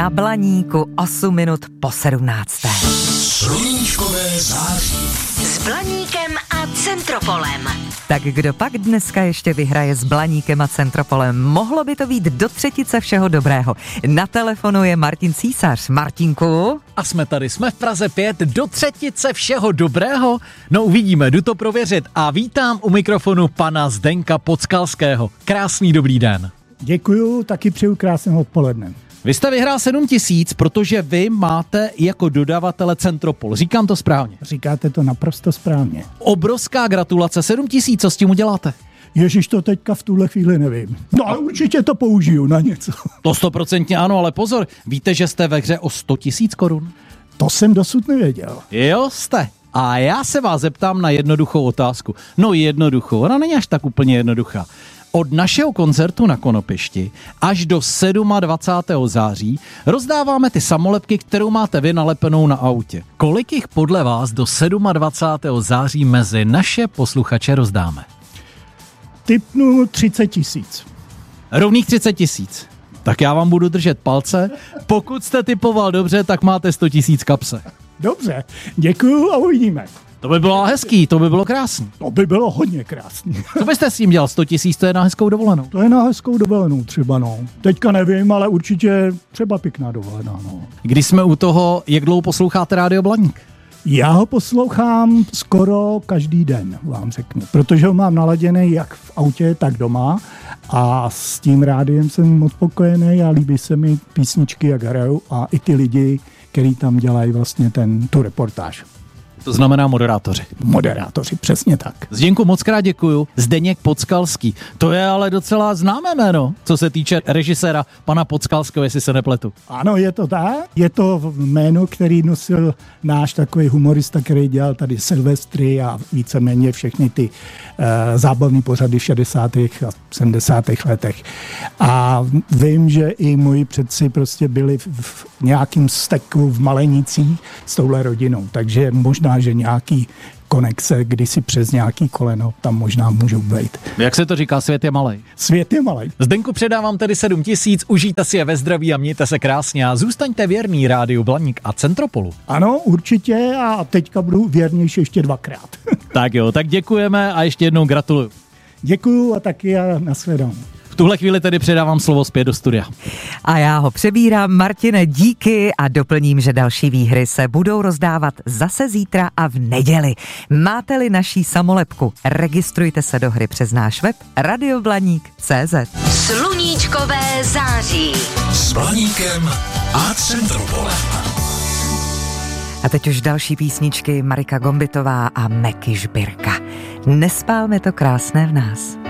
Na Blaníku 8 minut po 17. Sluníčkové září. S Blaníkem a Centropolem. Tak kdo pak dneska ještě vyhraje s Blaníkem a Centropolem? Mohlo by to být do třetice všeho dobrého. Na telefonu je Martin Císař. Martinku? A jsme tady, jsme v Praze 5, do třetice všeho dobrého? No uvidíme, jdu to prověřit a vítám u mikrofonu pana Zdenka Podskalského. Krásný dobrý den. Děkuju, taky přeju krásného odpoledne. Vy jste vyhrál 7 000, protože vy máte jako dodavatele Centropol. Říkám to správně? Říkáte to naprosto správně. Obrovská gratulace, 7 000, co s tím uděláte? Ježiš, to teďka v tuhle chvíli nevím. No ale určitě to použiju na něco. To 100% ano, ale pozor, víte, že jste ve hře o 100 000 korun? To jsem dosud nevěděl. Jo, jste. A já se vás zeptám na jednoduchou otázku. No jednoduchou, ona není až tak úplně jednoduchá. Od našeho koncertu na Konopišti až do 27. září rozdáváme ty samolepky, kterou máte vy nalepenou na autě. Kolik jich podle vás do 27. září mezi naše posluchače rozdáme? Tipnu 30 000. Rovných 30 000. Tak já vám budu držet palce. Pokud jste tipoval dobře, tak máte 100 000 kapse. Dobře, děkuju a uvidíme. To by bylo hezký, to by bylo krásný. To by bylo hodně krásný. Co byste s tím dělal? 100 000, to je na hezkou dovolenou. To je na hezkou dovolenou třeba, no. Teďka nevím, ale určitě třeba pěkná dovolená, no. Když jsme u toho, jak dlouho posloucháte Rádio Blaník? Já ho poslouchám skoro každý den, vám řeknu, protože ho mám naladěný jak v autě, tak doma a s tím rádiem jsem moc spokojený a líbí se mi písničky, jak hrajou a i ty lidi, kteří tam dělají vlastně tu reportáž. To znamená moderátoři. Moderátoři, přesně tak. Zdenku, moc krát děkuju. Zdeněk Podskalský. To je ale docela známé jméno, co se týče režiséra pana Podskalského, jestli se nepletu. Ano, je to tak. Je to jméno, který nosil náš takový humorista, který dělal tady Silvestry a víceméně všechny ty zábavné pořady v 60. a 70. letech. A vím, že i moji předci prostě byli v nějakým steku v Malenicích s touhle rodinou, takže možná, že nějaký konexe kdysi přes nějaký koleno tam možná můžou být. Jak se to říká, svět je malej. Svět je malej. Zdenku, předávám tedy 7 000, užijte si je ve zdraví a mějte se krásně a zůstaňte věrný Rádiu Blaník a Centropolu. Ano, určitě a teďka budu věrnější ještě 2krát. Tak jo, tak děkujeme a ještě jednou gratuluju. Děkuju a taky a nashledanou. V tuhle chvíli tedy předávám slovo zpět do studia. A já ho přebírám. Martine, díky a doplním, že další výhry se budou rozdávat zase zítra a v neděli. Máte-li naší samolepku, registrujte se do hry přes náš web radioblaník.cz. Sluníčkové září. S Blaníkem a Centropolem. A teď už další písničky Marika Gombitová a Meky Žbirka. Nespálme to krásné v nás.